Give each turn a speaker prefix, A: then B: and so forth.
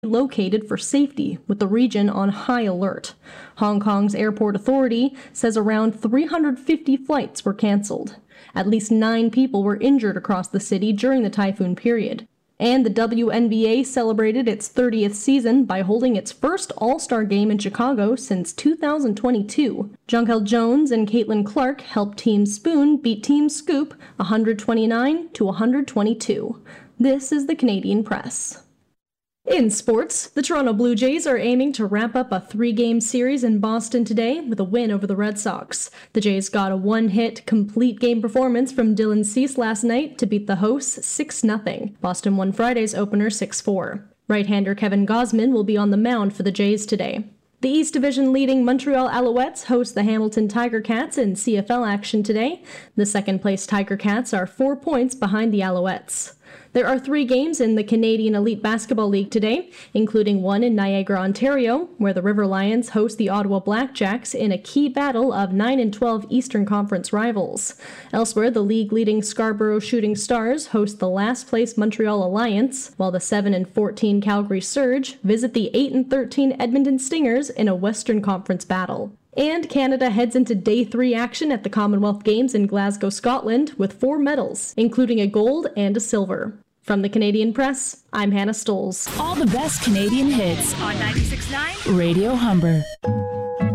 A: located for safety, with the region on high alert. Hong Kong's airport authority says around 350 flights were cancelled. At least 9 people were injured across the city during the typhoon period. And the WNBA celebrated its 30th season by holding its first All-Star game in Chicago since 2022. Jonquel Jones and Caitlin Clark helped Team Spoon beat Team Scoop 129-122. This is the Canadian Press. In sports, the Toronto Blue Jays are aiming to wrap up a 3-game series in Boston today with a win over the Red Sox. The Jays got a one-hit, complete game performance from Dylan Cease last night to beat the hosts 6-0. Boston won Friday's opener 6-4. Right-hander Kevin Gausman will be on the mound for the Jays today. The East Division leading Montreal Alouettes host the Hamilton Tiger Cats in CFL action today. The second-place Tiger Cats are 4 points behind the Alouettes. There are 3 games in the Canadian Elite Basketball League today, including one in Niagara, Ontario, where the River Lions host the Ottawa Blackjacks in a key battle of 9 and 12 Eastern Conference rivals. Elsewhere, the league-leading Scarborough Shooting Stars host the last-place Montreal Alliance, while the 7 and 14 Calgary Surge visit the 8 and 13 Edmonton Stingers in a Western Conference battle. And Canada heads into Day 3 action at the Commonwealth Games in Glasgow, Scotland, with 4 medals, including a gold and a silver. From the Canadian Press, I'm Hannah Stoles.
B: All the best Canadian hits on 96.9 Radio Humber.